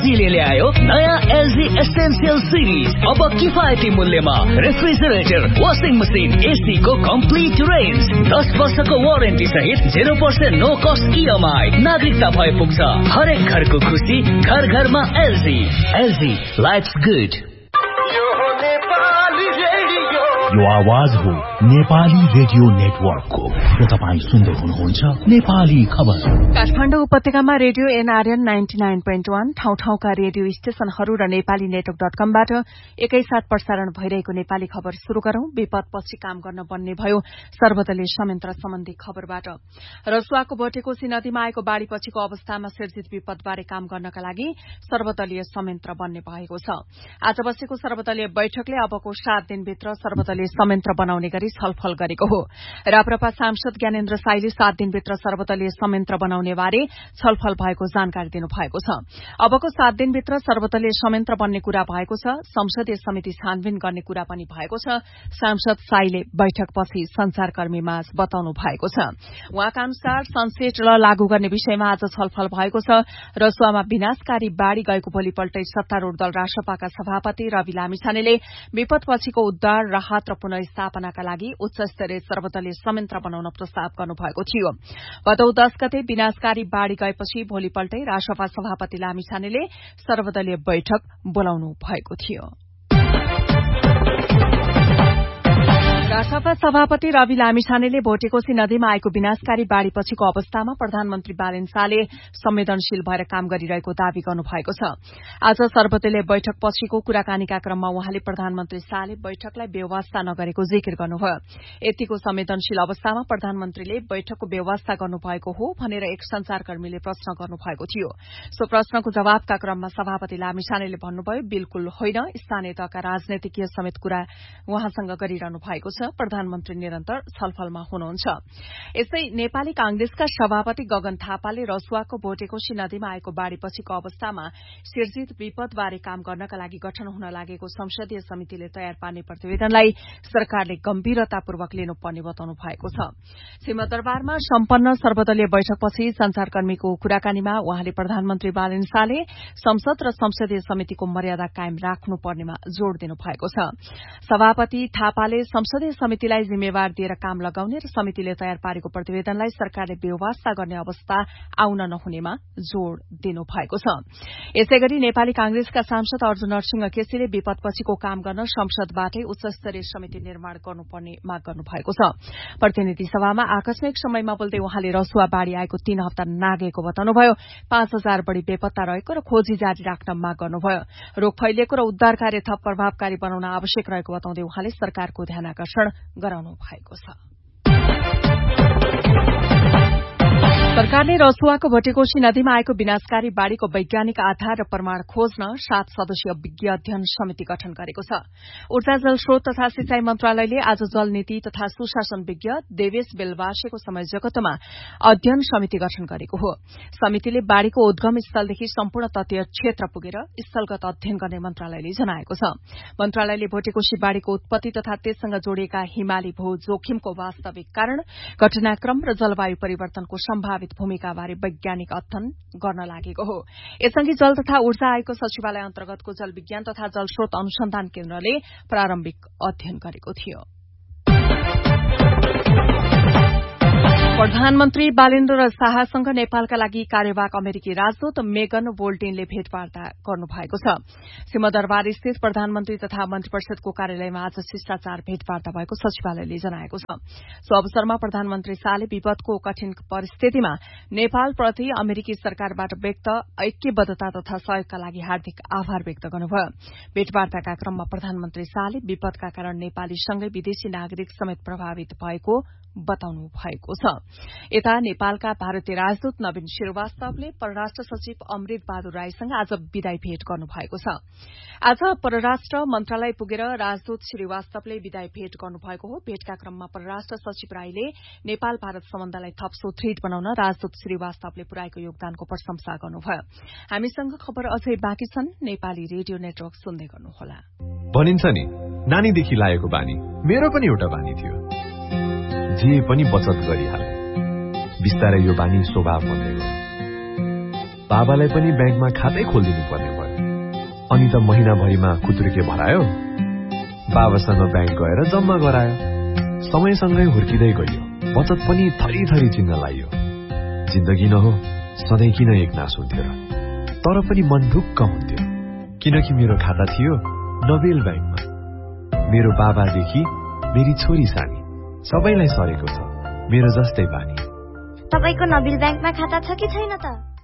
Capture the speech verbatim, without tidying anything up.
एलजीले ल्यायो नयाँ LG essential series. अब किफायती मूल्यमा रेफ्रिजरेटर, वाशिङ मसिन, एसी को कम्प्लिट रेन्ज, दस वर्षको वारेन्टी सहित zero percent no cost EMI. नागरिकता भए पुग्छ हरेक घरको खुसी, घर घरमा एलजी। LG lives good. यो आवाज हो नेपाली रेडियो नेटवर्कको र तपाईँ सुन्दै हुनुहुन्छ नेपाली खबर। काठमाडौँ उपत्यकामा radio NRN ninety nine point one, ठाउँ ठाउँका रेडियो स्टेशनहरू र नेपाली नेटवर्क डट कमबाट एकैसाथ प्रसारण भइरहेको नेपाली खबर शुरू गरौं। विपदपछि काम गर्न बन्ने भयो सर्वदलीय संयन्त्र सम्बन्धी खबरबाट। रसुवाको भटेकोसी नदीमा आएको बाढ़ीपछिको अवस्थामा सिर्जित विपदबारे काम गर्नका लागि सर्वदलीय संयन्त्र बन्ने भएको छ। आज बसेको सर्वदलीय बैठकले अबको सात दिनभित्र सर्वदलीय संयन्त्र बनाउने गरी छलफल गरेको हो। राप्रपा सांसद ज्ञानेन्द्र साईले सात दिनभित्र सर्वदलीय संयन्त्र बनाउने बारे छलफल भएको जानकारी दिनुभएको छ। अबको सात दिनभित्र सर्वदलीय संयन्त्र बन्ने कुरा भएको छ। संसदीय समिति छानबिन गर्ने कुरा पनि भएको छ। सांसद साईले बैठकपछि संचारकर्मी माझ बताउनु भएको छ। उहाँका अनुसार सनसेट ल लागू गर्ने विषयमा आज छलफल भएको छ। रसुवामा विनाशकारी बाढ़ी गएको भोलिपल्टै सत्तारूढ़ दल रासपाका सभापति रवि लामिछानेले विपदपछिको उद्धार, राहत र पुनर्स्थापनाका लागि उच्च स्तरीय सर्वदलीय संयन्त्र बनाउन प्रस्ताव गर्नुभएको थियो। भदौ दश गते विनाशकारी बाढ़ी गएपछि भोलिपल्टै रासपा सभापति लामिछानेले सर्वदलीय बैठक बोलाउनु भएको थियो। रासपा सभापति रवि लामिछानेले भोटेकोसी नदीमा आएको विनाशकारी बाढ़ीपछिको अवस्थामा प्रधानमन्त्री बालेन शाहले संवेदनशील भएर काम गरिरहेको दावी गर्नुभएको छ। आज सर्वदलीय बैठकपछिको कुराकानीका क्रममा उहाँले प्रधानमन्त्री शाहले बैठकलाई व्यवस्था नगरेको जिकिर गर्नुभयो। यतिको संवेदनशील अवस्थामा प्रधानमन्त्रीले बैठकको व्यवस्था गर्नुभएको हो भनेर एक संचारकर्मीले प्रश्न गर्नुभएको थियो। सो प्रश्नको जवाफका क्रममा सभापति लामिछानेले भन्नुभयो, बिल्कुल होइन, स्थानीय तहका राजनैतिकीय समेत कुरा उहाँसँग गरिरहनु भएको छ। प्रधानमन्त्री निरन्तर छलफलमा हुनुहुन्छ। यस्तै नेपाली कांग्रेसका सभापति गगन थापाले रसुवाको भोटेकोशी नदीमा आएको बाढ़ीपछिको अवस्थामा सिर्जित विपदबारे काम गर्नका लागि गठन हुन लागेको संसदीय समितिले तयार पार्ने प्रतिवेदनलाई सरकारले गम्भीरतापूर्वक लिनुपर्ने बताउनु भएको छ। सिंहदरबारमा सम्पन्न सर्वदलीय बैठकपछि संचारकर्मीको कुराकानीमा उहाँले प्रधानमन्त्री बालेन शाहले संसद र संसदीय समितिको मर्यादा कायम राख्नुपर्नेमा जोड़ दिनु भएको छ। सभापति थापाले संसदीय समितिलाई जिम्मेवार दिएर काम लगाउने र समितिले तयार पारेको प्रतिवेदनलाई सरकारले व्यवस्था गर्ने अवस्था आउन नहुनेमा जोड़ दिनु भएको छ। यसैगरी नेपाली कांग्रेसका सांसद अर्जुन नरसिंह केसीले विपदपछिको काम गर्न संसदबाटै उच्च स्तरीय समिति निर्माण गर्नुपर्ने माग गर्नु भएको छ। प्रतिनिधि सभामा आकस्मिक समयमा बोल्दै उहाँले रसुवा बाढ़ी आएको तीन हप्ता नागेको बताउनुभयो। पाँच हजार बढ़ी बेपत्ता रहेको र खोजी जारी राख्न माग गर्नुभयो। रोग फैलिएको र उद्धार कार्य थप प्रभावकारी बनाउन आवश्यक रहेको बताउँदै उहाँले सरकारको ध्यानाकर्षण गराउनु भएको छ। सरकारले रसुवाको भटेकोशी नदीमा आएको विनाशकारी बाढ़ीको वैज्ञानिक आधार र प्रमाण खोज्न सात सदस्यीय विज्ञ अध्ययन समिति गठन गरेको छ। ऊर्जा जलस्रोत तथा सिंचाई मन्त्रालयले आज जलनीति तथा सुशासन विज्ञ देवेश बेलवासेको संयोजकत्वमा अध्ययन समिति गठन गरेको हो। समितिले बाढ़ीको उद्गम स्थलदेखि सम्पूर्ण तटीय क्षेत्र पुगेर स्थलगत अध्ययन गर्ने मन्त्रालयले जनाएको छ। मन्त्रालयले भटेकोशी बाढ़ीको उत्पत्ति तथा त्यससँग जोडिएका हिमाली भू जोखिमको वास्तविक कारण, घटनाक्रम र जलवायु परिवर्तनको सम्भावित भूमिकाबारे वैज्ञानिक अध्ययन गर्न लागेको हो। यसअघि जल तथा ऊर्जा आयोग सचिवालय अन्तर्गतको जल विज्ञान तथा जलस्रोत अनुसन्धान केन्द्रले प्रारम्भिक अध्ययन गरेको थियो। प्रधानमन्त्री बालेन्द्र शाहसँग नेपालका लागि कार्यवाहक अमेरिकी राजदूत मेगन बोल्टिनले भेटवार्ता गर्नुभएको छ। सिंहदरबार स्थित प्रधानमन्त्री तथा मन्त्रीपरिषदको कार्यालयमा आज शिष्टाचार भेटवार्ता भएको सचिवालयले जनाएको छ। सो अवसरमा प्रधानमन्त्री शाहले विपदको कठिन परिस्थितिमा नेपालप्रति अमेरिकी सरकारबाट व्यक्त ऐक्यबद्धता तथा सहयोगका लागि हार्दिक आभार व्यक्त गर्नुभयो। भेटवार्ताका क्रममा प्रधानमन्त्री शाहले विपदका कारण नेपालीसँगै विदेशी नागरिक समेत प्रभावित भएको बताउनु भएको छ। यता नेपालका भारतीय राजदूत नवीन श्रीवास्तवले परराष्ट्र सचिव अमृत बहादुर राईसँग आज विदाई भेट गर्नुभएको छ। आज परराष्ट्र मन्त्रालय पुगेर राजदूत श्रीवास्तवले विदाई भेट गर्नुभएको हो। भेटका क्रममा परराष्ट्र सचिव राईले नेपाल भारत सम्बन्धलाई थप सुदृढ बनाउन राजदूत श्रीवास्तवले पुर्याएको योगदानको प्रशंसा गर्नुभयो। हामीसँग खबर अझै बाँकी छन्, नेपाली रेडियो नेटवर्क सुन्दै गर्नुहोला। भनिन्छ नि, नानीदेखि लागेको बानी मेरो पनि एउटा बानी थियो, जे पनि बचत गरिहाल्ने। बिस्तारै यो बानी स्वभाव बन्दै गयो। बाबालाई पनि ब्याङ्कमा खातै खोलिदिनु पर्ने भयो। अनि त महिनाभरिमा खुत्रुके भरायो, बाबासँग ब्याङ्क गएर जम्मा गरायो। समयसँगै हुर्किँदै गइयो, बचत पनि थरी थरी चिन्न लाइयो। जिन्दगी न हो, सधैँ किन एक नास हुन्थ्यो र? तर पनि मन ढुक्क हुन्थ्यो, किनकि मेरो खाता थियो नोबेल ब्याङ्कमा। मेरो बाबादेखि मेरी छोरी सानी सबैलाई सरेको छ मेरो जस्तै बानी। तपाईको नोबेल ब्याङ्कमा खाता छ कि छैन त?